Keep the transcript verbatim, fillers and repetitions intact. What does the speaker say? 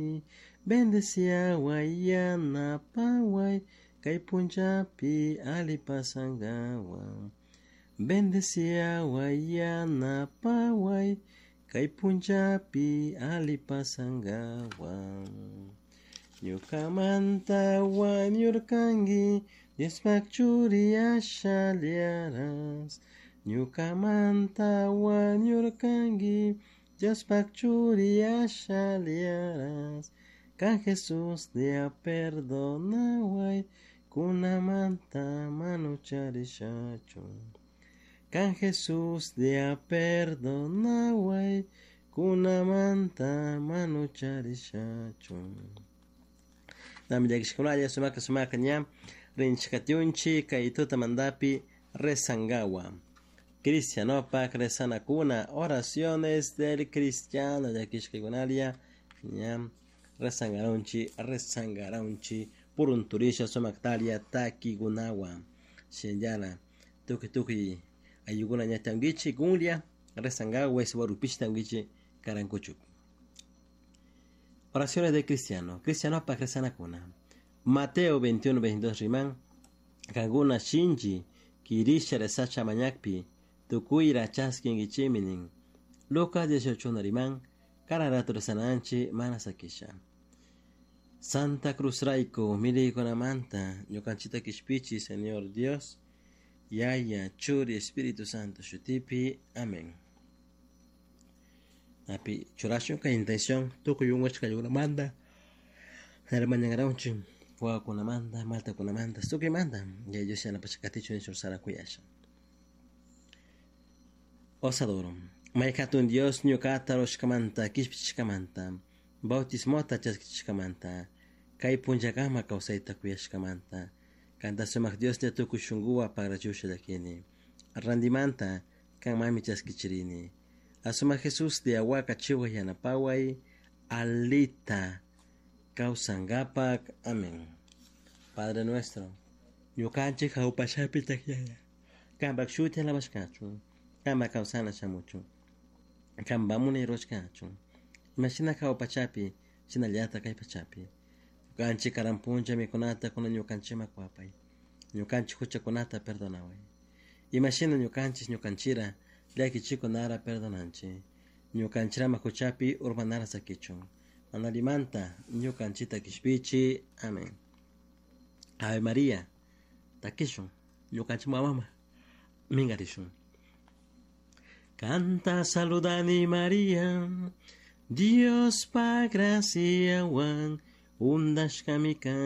Bendecia guayana pawai kay punjapi alipasangawa. Bendecia guayana pawai kay punjapi alipasangawa. Nyukamanta wanyurkangi Dispakchuri ashaliaras. Nyukamanta wanyurkangi Dispakchuri ashaliaras. Can Jesús dea perdonawai kunamanta manucharishacho. Can Jesús dea perdonawai kunamanta manucharishacho. Namidakishkunaya sumaka sumaka nyam rinchkatiunchi kaituta mandapi rezangawa. Cristianopa rezana kuna oraciones del cristiano de Kishkigunalia nyam rezangaronchi rezangaronchi purunturisha sumaktalia takigunawa shenyala tuki tuki ayuguna nyatangichi gulia rezangawa eswarupish tangichi karankuchuk. Oraciones de cristiano. Cristiano pa cresana kuna. Mateo veintiuno veintidós riman. Kanguna shinji. Kirisha resacha mañakpi. Tukuira chaskin gichiminin. Lucas dieciocho riman. Kararato resananchi manasakisha. Santa Cruz Raico. Miri con amanta. Yokanchita kishpichi, Señor Dios. Yaya, Churi, Espíritu Santo. Shutipi. Amén. Tapi churasyo ka intention tu ko yung watch kayo manda herman yang raunchi wa kuna manda malta kuna manda sto que manda ya yo se na pachakati chun sur sara kuyasha osadoro maikatun Dios nyo katarosh kamanta kishpich kamanta bautismota chaskich kamanta kai punja kama kausaita kuyash kamanta kanta sumak Dios de tu kushungua para chusha dakini randimanta kan mami chaskichirini. Asuma Jesús de Ahuaca Chihuahua Yanapawai Alita Causangapak. Amén. Padre nuestro, Yukanchi Jaupashapi Takyaya, Kambak Shuti la Bashkachu, Kamba Kausana Shamuchu, Kamba Muni Roshkachu, Imagina Kaupachapi, Sinaliata Kaipachapi, Yukanchi Karampunja Mikonata con Yukanchi Makwapai, Yukanchi Huchakonata Perdonawai. Imagina Yukanchi Yukanchira. Laki chico nara perdonanchi. Nyukanchira makuchapi urbanara sakichu. Analimanta nyukanchita kishpichi. Amén. Ave María. Takishu. Nyukanchima mama. Mingarishu. Canta saludani María. Dios pa gracia wan. Undashkamika.